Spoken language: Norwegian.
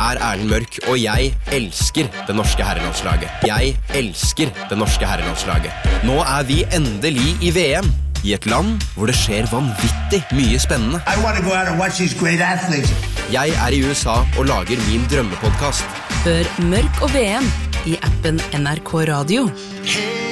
Erlend Mørk, og jeg elsker det norske herrelandslaget. Jeg elsker det norske herrelandslaget. Nå vi endelig i VM, i et land hvor det skjer vanvittig mye spennende. I want to go out and watch these great athletes. Jeg i USA og lager min drømmepodcast. Hør Mørk og VM i appen NRK Radio.